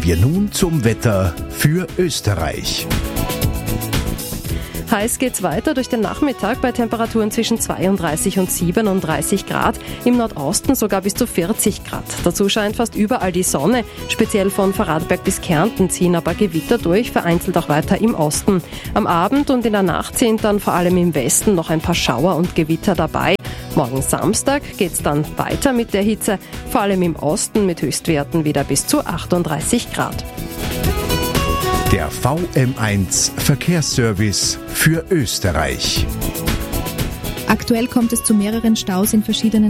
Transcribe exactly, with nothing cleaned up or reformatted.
wir nun zum Wetter für Österreich. Heiß geht's weiter durch den Nachmittag bei Temperaturen zwischen zweiunddreißig und siebenunddreißig Grad, im Nordosten sogar bis zu vierzig Grad. Dazu scheint fast überall die Sonne, speziell von Vorarlberg bis Kärnten ziehen aber Gewitter durch, vereinzelt auch weiter im Osten. Am Abend und in der Nacht sind dann vor allem im Westen noch ein paar Schauer und Gewitter dabei. Morgen Samstag geht's dann weiter mit der Hitze, vor allem im Osten mit Höchstwerten wieder bis zu achtunddreißig Grad. Der V M eins Verkehrsservice für Österreich. Aktuell kommt es zu mehreren Staus in verschiedenen